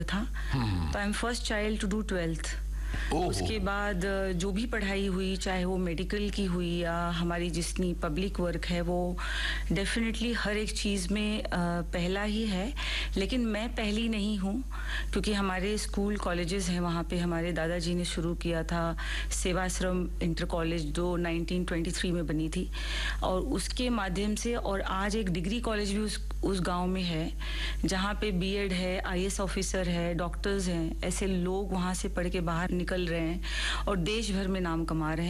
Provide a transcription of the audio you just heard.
था। तो I am first child to do 12th। उसके बाद जो भी पढ़ाई हुई, चाहे वो मेडिकल की हुई या हमारी जितनी पब्लिक वर्क है, वो डेफिनेटली हर एक चीज़ में पहला ही है। लेकिन मैं पहली नहीं हूँ, क्योंकि हमारे स्कूल कॉलेजेस हैं, वहाँ पे हमारे दादाजी ने शुरू किया था। सेवाश्रम इंटर कॉलेज जो 1923 में बनी थी, और उसके माध्यम से और आज एक डिग्री कॉलेज भी उस गांव में है, जहाँ पे बीएड है, आईएएस ऑफिसर है, डॉक्टर्स हैं। ऐसे लोग वहाँ से पढ़ के बाहर निकल रहे हैं और देश भर में नाम कमा रहे हैं।